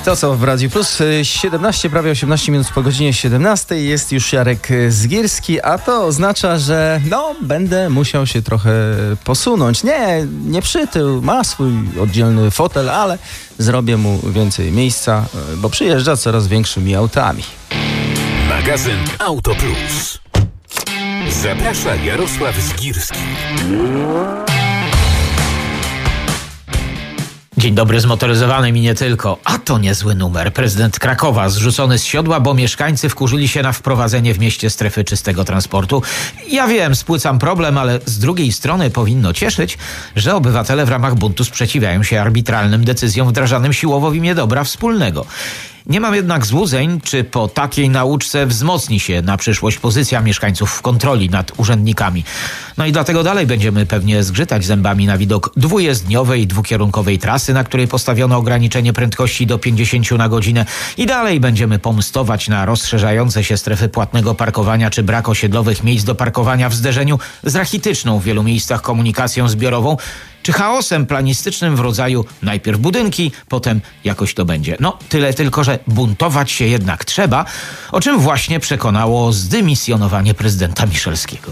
To co w Radiu Plus? 17, prawie 18 minut po godzinie 17 jest już Jarek Zgierski, a to oznacza, że będę musiał się trochę posunąć. Nie przytył, ma swój oddzielny fotel, ale zrobię mu więcej miejsca, bo przyjeżdża coraz większymi autami. Magazyn Auto Plus. Zaprasza Jarosław Zgierski. Dzień dobry zmotoryzowanym i nie tylko. A to niezły numer. Prezydent Krakowa zrzucony z siodła, bo mieszkańcy wkurzyli się na wprowadzenie w mieście strefy czystego transportu. Ja wiem, spłycam problem, ale z drugiej strony powinno cieszyć, że obywatele w ramach buntu sprzeciwiają się arbitralnym decyzjom wdrażanym siłowo w imię dobra wspólnego. Nie mam jednak złudzeń, czy po takiej nauczce wzmocni się na przyszłość pozycja mieszkańców w kontroli nad urzędnikami. I dlatego dalej będziemy pewnie zgrzytać zębami na widok dwujezdniowej, dwukierunkowej trasy, na której postawiono ograniczenie prędkości do 50 na godzinę. I dalej będziemy pomstować na rozszerzające się strefy płatnego parkowania czy brak osiedlowych miejsc do parkowania w zderzeniu z rachityczną w wielu miejscach komunikacją zbiorową, czy chaosem planistycznym w rodzaju najpierw budynki, potem jakoś to będzie. Tyle tylko, że buntować się jednak trzeba, o czym właśnie przekonało zdymisjonowanie prezydenta Miszalskiego.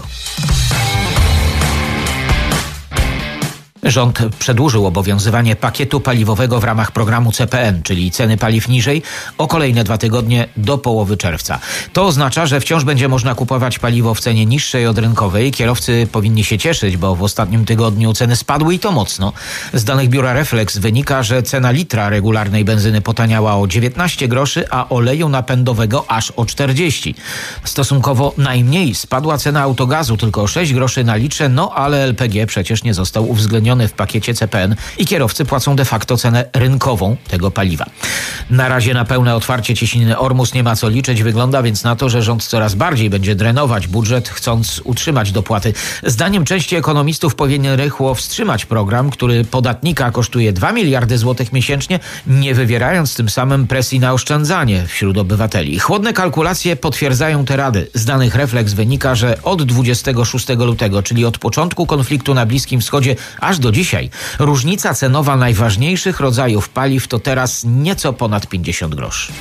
Rząd przedłużył obowiązywanie pakietu paliwowego w ramach programu CPN, czyli ceny paliw niżej, o kolejne 2 tygodnie do połowy czerwca. To oznacza, że wciąż będzie można kupować paliwo w cenie niższej od rynkowej. Kierowcy powinni się cieszyć, bo w ostatnim tygodniu ceny spadły i to mocno. Z danych biura Reflex wynika, że cena litra regularnej benzyny potaniała o 19 groszy, a oleju napędowego aż o 40. Stosunkowo najmniej spadła cena autogazu, tylko o 6 groszy na litrze, ale LPG przecież nie został uwzględniony w pakiecie CPN i kierowcy płacą de facto cenę rynkową tego paliwa. Na razie na pełne otwarcie cieśniny Ormus nie ma co liczyć. Wygląda więc na to, że rząd coraz bardziej będzie drenować budżet, chcąc utrzymać dopłaty. Zdaniem części ekonomistów powinien rychło wstrzymać program, który podatnika kosztuje 2 miliardy złotych miesięcznie, nie wywierając tym samym presji na oszczędzanie wśród obywateli. Chłodne kalkulacje potwierdzają te rady. Z danych Reflex wynika, że od 26 lutego, czyli od początku konfliktu na Bliskim Wschodzie, aż do dzisiaj różnica cenowa najważniejszych rodzajów paliw to teraz nieco ponad 50 groszy.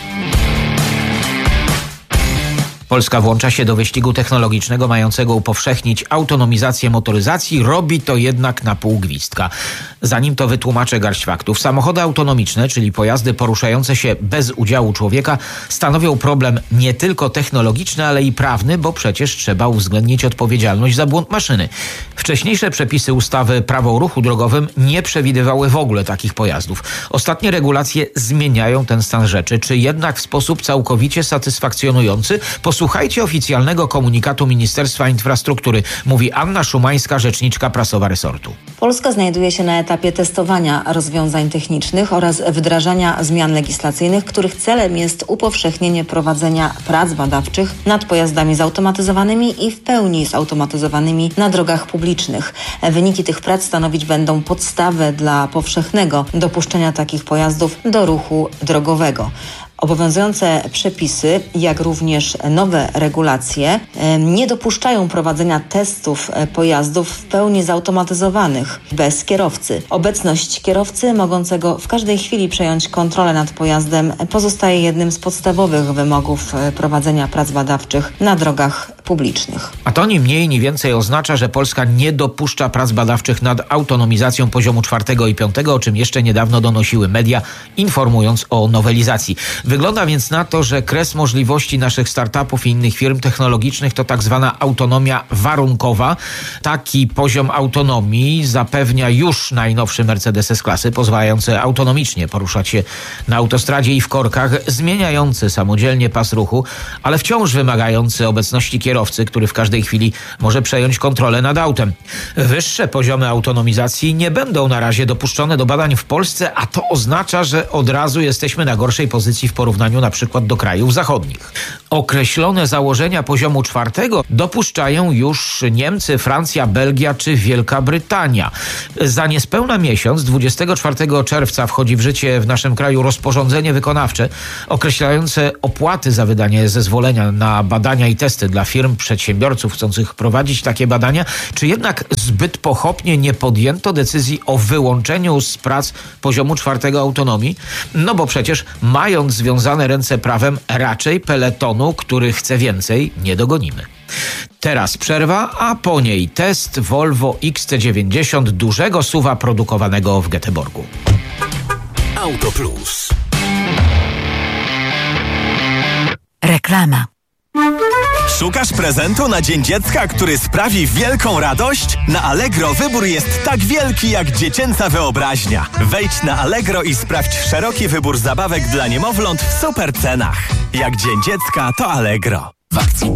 Polska włącza się do wyścigu technologicznego mającego upowszechnić autonomizację motoryzacji. Robi to jednak na pół gwizdka. Zanim to wytłumaczę garść faktów. Samochody autonomiczne, czyli pojazdy poruszające się bez udziału człowieka, stanowią problem nie tylko technologiczny, ale i prawny, bo przecież trzeba uwzględnić odpowiedzialność za błąd maszyny. Wcześniejsze przepisy ustawy Prawo o ruchu drogowym nie przewidywały w ogóle takich pojazdów. Ostatnie regulacje zmieniają ten stan rzeczy, czy jednak w sposób całkowicie satysfakcjonujący. Posłuchajcie oficjalnego komunikatu Ministerstwa Infrastruktury, mówi Anna Szumańska, rzeczniczka prasowa resortu. Polska znajduje się na etapie testowania rozwiązań technicznych oraz wdrażania zmian legislacyjnych, których celem jest upowszechnienie prowadzenia prac badawczych nad pojazdami zautomatyzowanymi i w pełni zautomatyzowanymi na drogach publicznych. Wyniki tych prac stanowić będą podstawę dla powszechnego dopuszczenia takich pojazdów do ruchu drogowego. Obowiązujące przepisy, jak również nowe regulacje nie dopuszczają prowadzenia testów pojazdów w pełni zautomatyzowanych bez kierowcy. Obecność kierowcy mogącego w każdej chwili przejąć kontrolę nad pojazdem pozostaje jednym z podstawowych wymogów prowadzenia prac badawczych na drogach publicznych. A to ni mniej, ni więcej oznacza, że Polska nie dopuszcza prac badawczych nad autonomizacją poziomu 4 i 5, o czym jeszcze niedawno donosiły media, informując o nowelizacji. Wygląda więc na to, że kres możliwości naszych startupów i innych firm technologicznych to tak zwana autonomia warunkowa. Taki poziom autonomii zapewnia już najnowszy Mercedes S-klasy, pozwalający autonomicznie poruszać się na autostradzie i w korkach, zmieniający samodzielnie pas ruchu, ale wciąż wymagający obecności kierowcy, który w każdej chwili może przejąć kontrolę nad autem. Wyższe poziomy autonomizacji nie będą na razie dopuszczone do badań w Polsce, a to oznacza, że od razu jesteśmy na gorszej pozycji w porównaniu na przykład do krajów zachodnich. Określone założenia poziomu 4 dopuszczają już Niemcy, Francja, Belgia czy Wielka Brytania. dnia. Za niespełna miesiąc, 24 czerwca, wchodzi w życie w naszym kraju rozporządzenie wykonawcze określające opłaty za wydanie zezwolenia na badania i testy dla firm, przedsiębiorców chcących prowadzić takie badania. Czy jednak zbyt pochopnie nie podjęto decyzji o wyłączeniu z prac poziomu 4 autonomii? No bo przecież, mając związane ręce prawem, raczej peletonu, który chce więcej, nie dogonimy. Teraz przerwa, a po niej test Volvo XC90 dużego SUV-a produkowanego w Göteborgu. Auto Plus. Reklama. Szukasz prezentu na Dzień Dziecka, który sprawi wielką radość? Na Allegro wybór jest tak wielki jak dziecięca wyobraźnia. Wejdź na Allegro i sprawdź szeroki wybór zabawek dla niemowląt w super cenach. Jak Dzień Dziecka, to Allegro. W akcji